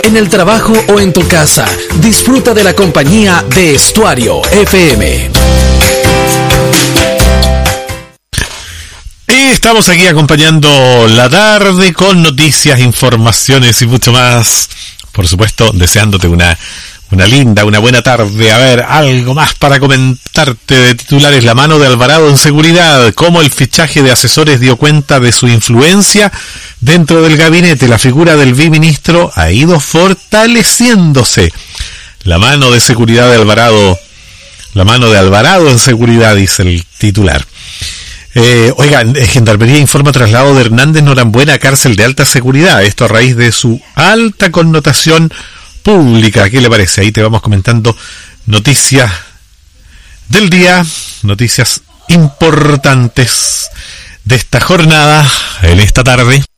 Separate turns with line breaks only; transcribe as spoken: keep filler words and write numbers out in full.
en el trabajo o en tu casa, disfruta de la compañía de Estuario F M.
Y estamos aquí acompañando la tarde con noticias, informaciones y mucho más. Por supuesto, deseándote una, una linda, una buena tarde. A ver, algo más para comentarte de titulares. La mano de Alvarado en seguridad. Cómo el fichaje de asesores dio cuenta de su influencia dentro del gabinete. La figura del biministro ha ido fortaleciéndose. La mano de seguridad de Alvarado. La mano de Alvarado en seguridad, dice el titular. Eh, oigan, Gendarmería informa traslado de Hernández Norambuena a cárcel de alta seguridad. Esto a raíz de su alta connotación pública. ¿Qué le parece? Ahí te vamos comentando noticias del día, noticias importantes de esta jornada en esta tarde.